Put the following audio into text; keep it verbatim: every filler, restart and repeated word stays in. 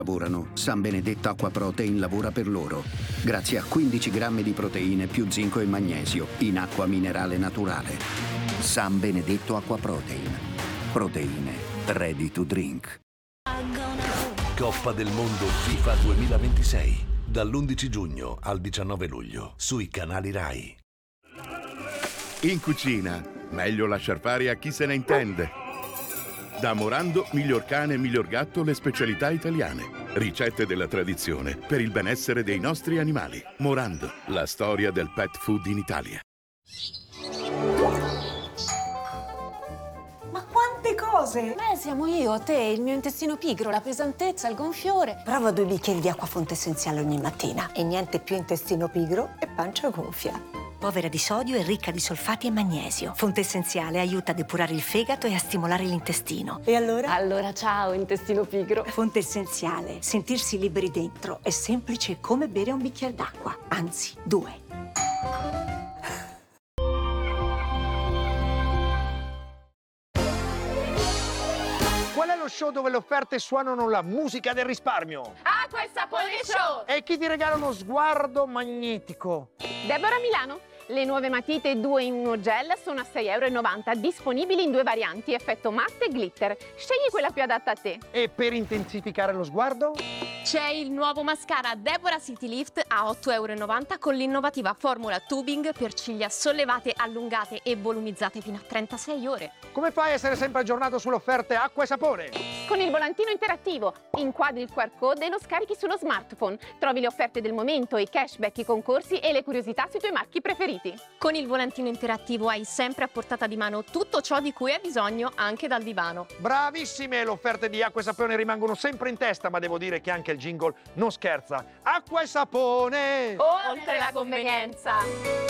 lavorano, San Benedetto Acqua Protein lavora per loro. Grazie a quindici grammi di proteine più zinco e magnesio in acqua minerale naturale. San Benedetto Acqua Protein. Proteine ready to drink. Coppa del Mondo FIFA duemilaventisei. Dall'undici giugno al diciannove luglio sui canali Rai. In cucina, meglio lasciar fare a chi se ne intende. Da Morando, miglior cane e miglior gatto, le specialità italiane. Ricette della tradizione per il benessere dei nostri animali. Morando, la storia del pet food in Italia. Ma quante cose! Beh, siamo io, te, il mio intestino pigro, la pesantezza, il gonfiore. Prova due bicchieri di acqua fonte essenziale ogni mattina e niente più intestino pigro e pancia gonfia. Povera di sodio e ricca di solfati e magnesio. Fonte essenziale aiuta a depurare il fegato e a stimolare l'intestino. E allora? Allora, ciao, intestino pigro. Fonte essenziale. Sentirsi liberi dentro è semplice come bere un bicchiere d'acqua. Anzi, due. Qual è lo show dove le offerte suonano la musica del risparmio? Acqua e Sapone Show! E chi ti regala uno sguardo magnetico? Deborah Milano. Le nuove matite due in uno gel sono a sei e novanta euro, disponibili in due varianti, effetto matte e glitter. Scegli quella più adatta a te. E per intensificare lo sguardo? C'è il nuovo mascara Deborah City Lift a otto e novanta euro con l'innovativa formula tubing per ciglia sollevate, allungate e volumizzate fino a trentasei ore. Come fai a essere sempre aggiornato sulle offerte acqua e sapone? Con il volantino interattivo, inquadri il Q R code e lo scarichi sullo smartphone. Trovi le offerte del momento, i cashback, i concorsi e le curiosità sui tuoi marchi preferiti. Con il volantino interattivo hai sempre a portata di mano tutto ciò di cui hai bisogno anche dal divano. Bravissime! Le offerte di acqua e sapone rimangono sempre in testa, ma devo dire che anche il jingle non scherza. Acqua e sapone! Oltre la convenienza!